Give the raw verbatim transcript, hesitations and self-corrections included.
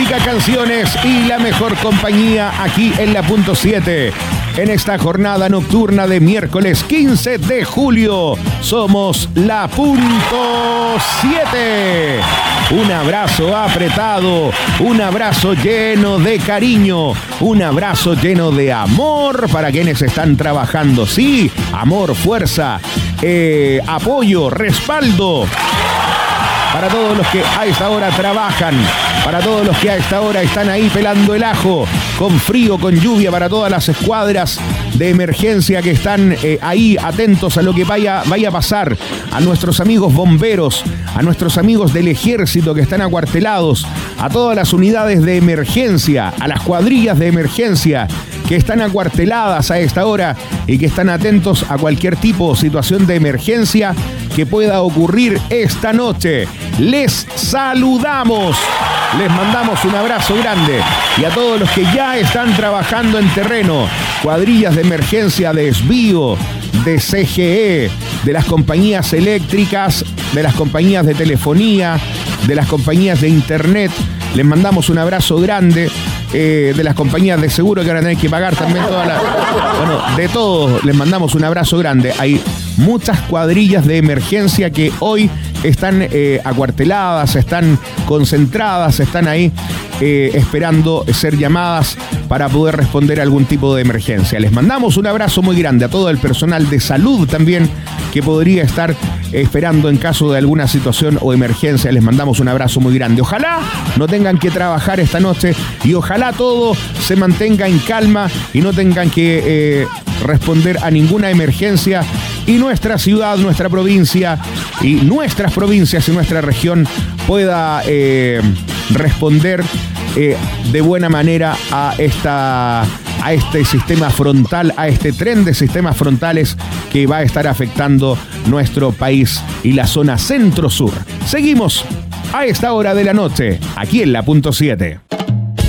música, canciones y la mejor compañía aquí en la punto siete. En esta jornada nocturna de miércoles quince de julio, somos la punto siete. Un abrazo apretado, un abrazo lleno de cariño, un abrazo lleno de amor para quienes están trabajando. Sí, amor, fuerza, eh, apoyo, respaldo. Para todos los que a esta hora trabajan, para todos los que a esta hora están ahí pelando el ajo, con frío, con lluvia, para todas las escuadras de emergencia que están eh, ahí atentos a lo que vaya, vaya a pasar, a nuestros amigos bomberos, a nuestros amigos del ejército que están acuartelados, a todas las unidades de emergencia, a las cuadrillas de emergencia que están acuarteladas a esta hora y que están atentos a cualquier tipo de situación de emergencia que pueda ocurrir esta noche. Les saludamos, les mandamos un abrazo grande y a todos los que ya están trabajando en terreno, cuadrillas de emergencia de Esbío, de C G E, de las compañías eléctricas, de las compañías de telefonía, de las compañías de internet, les mandamos un abrazo grande. Eh, de las compañías de seguro que van a tener que pagar también todas las... Bueno, de todos les mandamos un abrazo grande. Hay muchas cuadrillas de emergencia que hoy están eh, acuarteladas, están concentradas, están ahí eh, esperando ser llamadas para poder responder a algún tipo de emergencia. Les mandamos un abrazo muy grande a todo el personal de salud también que podría estar esperando en caso de alguna situación o emergencia. Les mandamos un abrazo muy grande. Ojalá no tengan que trabajar esta noche y ojalá todo se mantenga en calma y no tengan que eh, responder a ninguna emergencia y nuestra ciudad, nuestra provincia y nuestras provincias y nuestra región pueda eh, responder eh, de buena manera a esta... a este sistema frontal, a este tren de sistemas frontales que va a estar afectando nuestro país y la zona centro-sur. Seguimos a esta hora de la noche, aquí en la punto siete.